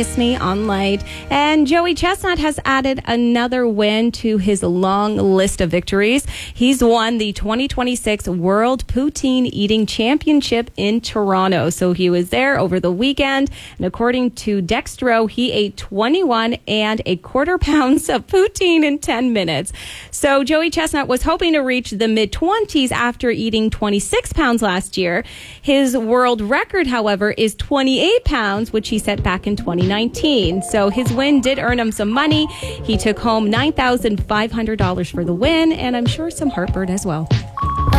Disney on Light. And Joey Chestnut has added another win to his long list of victories. He's won the 2026 World Poutine Eating Championship in Toronto. So he was there over the weekend. And according to Dextro, he ate 21 and a quarter pounds of poutine in 10 minutes. So Joey Chestnut was hoping to reach the mid-20s after eating 26 pounds last year. His world record, however, is 28 pounds, which he set back in 2019. So his win did earn him some money. He took home $9,500 for the win, and I'm sure some heartburn as well.